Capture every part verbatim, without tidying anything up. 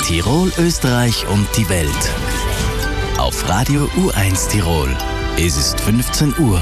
Tirol, Österreich und die Welt. Auf Radio U eins Tirol. Es ist fünfzehn Uhr.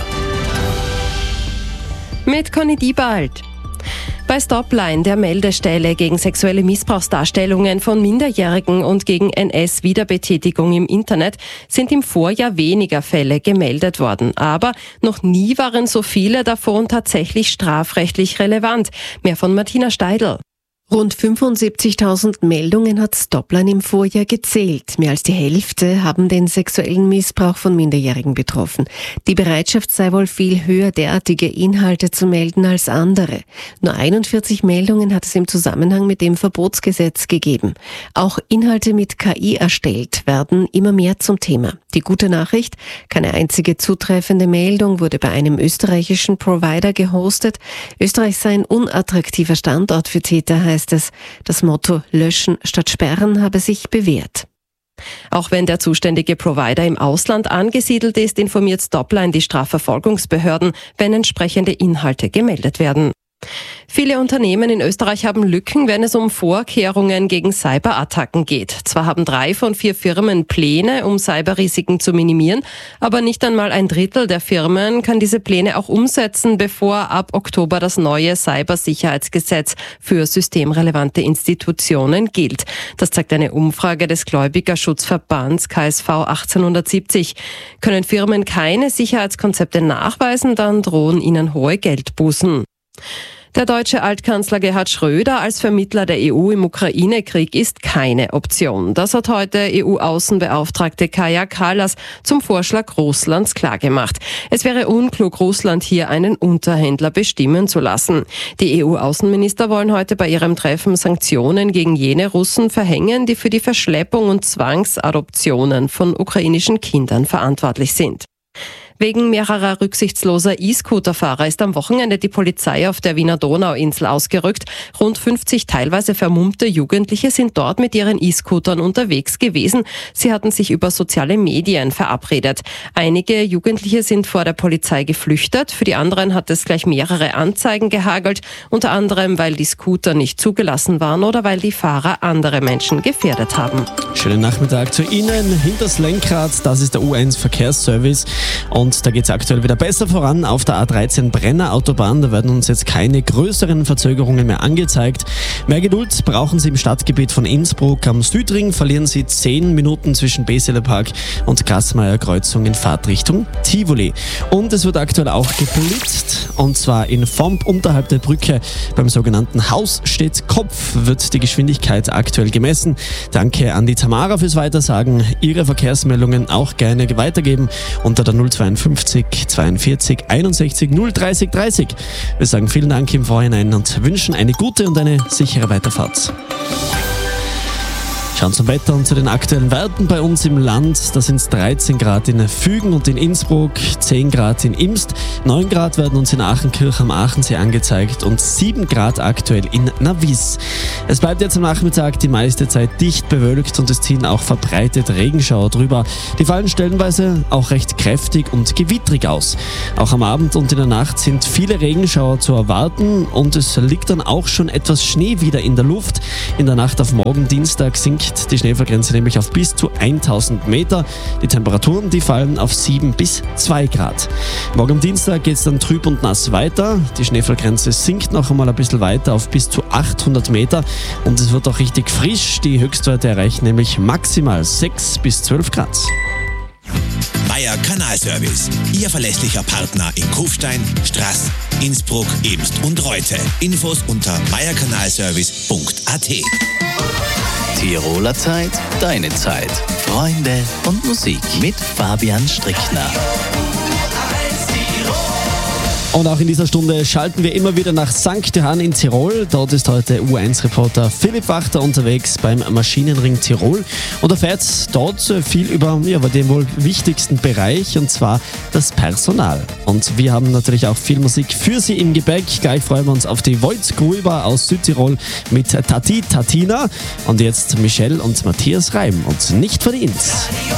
Mit Conny Diebald. Bei Stopline, der Meldestelle gegen sexuelle Missbrauchsdarstellungen von Minderjährigen und gegen N S-Wiederbetätigung im Internet, sind im Vorjahr weniger Fälle gemeldet worden. Aber noch nie waren so viele davon tatsächlich strafrechtlich relevant. Mehr von Martina Steidl. Rund fünfundsiebzigtausend Meldungen hat Stopline im Vorjahr gezählt. Mehr als die Hälfte haben den sexuellen Missbrauch von Minderjährigen betroffen. Die Bereitschaft sei wohl viel höher, derartige Inhalte zu melden als andere. Nur einundvierzig Meldungen hat es im Zusammenhang mit dem Verbotsgesetz gegeben. Auch Inhalte mit K I erstellt werden immer mehr zum Thema. Die gute Nachricht: keine einzige zutreffende Meldung wurde bei einem österreichischen Provider gehostet. Österreich sei ein unattraktiver Standort für Täter, heißt es. Das Motto Löschen statt Sperren habe sich bewährt. Auch wenn der zuständige Provider im Ausland angesiedelt ist, informiert Stopline die Strafverfolgungsbehörden, wenn entsprechende Inhalte gemeldet werden. Viele Unternehmen in Österreich haben Lücken, wenn es um Vorkehrungen gegen Cyberattacken geht. Zwar haben drei von vier Firmen Pläne, um Cyberrisiken zu minimieren, aber nicht einmal ein Drittel der Firmen kann diese Pläne auch umsetzen, bevor ab Oktober das neue Cybersicherheitsgesetz für systemrelevante Institutionen gilt. Das zeigt eine Umfrage des Gläubigerschutzverbands K S V achtzehnhundertsiebzig. Können Firmen keine Sicherheitskonzepte nachweisen, dann drohen ihnen hohe Geldbußen. Der deutsche Altkanzler Gerhard Schröder als Vermittler der E U im Ukraine-Krieg ist keine Option. Das hat heute E U-Außenbeauftragte Kaja Kallas zum Vorschlag Russlands klargemacht. Es wäre unklug, Russland hier einen Unterhändler bestimmen zu lassen. Die E U-Außenminister wollen heute bei ihrem Treffen Sanktionen gegen jene Russen verhängen, die für die Verschleppung und Zwangsadoptionen von ukrainischen Kindern verantwortlich sind. Wegen mehrerer rücksichtsloser E-Scooter-Fahrer ist am Wochenende die Polizei auf der Wiener Donauinsel ausgerückt. Rund fünfzig teilweise vermummte Jugendliche sind dort mit ihren E-Scootern unterwegs gewesen. Sie hatten sich über soziale Medien verabredet. Einige Jugendliche sind vor der Polizei geflüchtet. Für die anderen hat es gleich mehrere Anzeigen gehagelt, unter anderem, weil die Scooter nicht zugelassen waren oder weil die Fahrer andere Menschen gefährdet haben. Schönen Nachmittag zu Ihnen. Hinters Lenkrad, das ist der U eins Verkehrsservice. Und da geht es aktuell wieder besser voran auf der A dreizehn Brenner Autobahn. Da werden uns jetzt keine größeren Verzögerungen mehr angezeigt. Mehr Geduld brauchen Sie im Stadtgebiet von Innsbruck. Am Südring verlieren Sie zehn Minuten zwischen Beseler Park und Grassmeier Kreuzung in Fahrtrichtung Tivoli. Und es wird aktuell auch geblitzt. Und zwar in Vomp unterhalb der Brücke beim sogenannten Haus steht Kopf wird die Geschwindigkeit aktuell gemessen. Danke an die Tamara fürs Weitersagen. Ihre Verkehrsmeldungen auch gerne weitergeben unter der null zweiundfünfzig zweiundvierzig einundsechzig null dreißig dreißig. Wir sagen vielen Dank im Vorhinein und wünschen eine gute und eine sichere Weiterfahrt. Schauen zum Wetter und zu den aktuellen Werten bei uns im Land. Da sind es dreizehn Grad in Fügen und in Innsbruck, zehn Grad in Imst, neun Grad werden uns in Aachenkirch am Aachensee angezeigt und sieben Grad aktuell in Navis. Es bleibt jetzt am Nachmittag die meiste Zeit dicht bewölkt und es ziehen auch verbreitet Regenschauer drüber. Die fallen stellenweise auch recht kräftig und gewittrig aus. Auch am Abend und in der Nacht sind viele Regenschauer zu erwarten und es liegt dann auch schon etwas Schnee wieder in der Luft. In der Nacht auf morgen Dienstag sinkt die Schneefallgrenze nämlich auf bis zu tausend Meter. Die Temperaturen, die fallen auf sieben bis zwei Grad. Morgen am Dienstag geht es dann trüb und nass weiter. Die Schneefallgrenze sinkt noch einmal ein bisschen weiter auf bis zu achthundert Meter und es wird auch richtig frisch. Die Höchstwerte erreichen nämlich maximal sechs bis zwölf Grad. Meier Kanalservice, Ihr verlässlicher Partner in Kufstein, Straß, Innsbruck, Emst und Reute. Infos unter meierkanalservice punkt a t. Tiroler Zeit, deine Zeit. Freunde und Musik mit Fabian Strickner. Und auch in dieser Stunde schalten wir immer wieder nach Sankt Johann in Tirol. Dort ist heute U eins Reporter Philipp Wachter unterwegs beim Maschinenring Tirol und erfährt dort viel über, ja, über den wohl wichtigsten Bereich, und zwar das Personal. Und wir haben natürlich auch viel Musik für Sie im Gepäck. Gleich freuen wir uns auf die Voits Gruber aus Südtirol mit Tati Tatina und jetzt Michelle und Matthias Reim und nicht verdient.